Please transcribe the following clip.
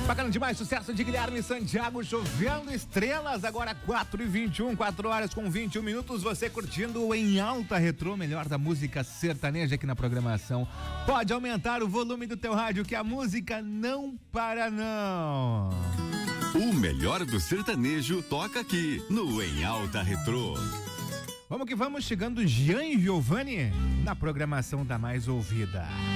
Bacana demais, sucesso de Guilherme Santiago, Chovendo Estrelas, agora 4h21, 4 horas com 21 minutos, você curtindo Em Alta Retrô, melhor da música sertaneja aqui na programação. Pode aumentar o volume do teu rádio que a música não para não. O melhor do sertanejo toca aqui no Em Alta Retrô. Vamos que vamos, chegando Jean e Giovanni na programação da mais ouvida.